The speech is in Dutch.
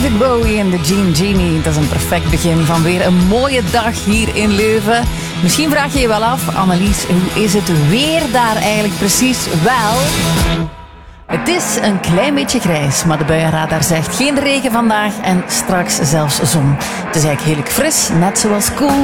David Bowie en de Jean Genie. Dat is een perfect begin van weer een mooie dag hier in Leuven. Misschien vraag je je wel af, Annelies, hoe is het weer daar eigenlijk precies? Wel, het is een klein beetje grijs, maar de buienradar zegt geen regen vandaag en straks zelfs zon. Het is eigenlijk heerlijk fris, net zoals koel.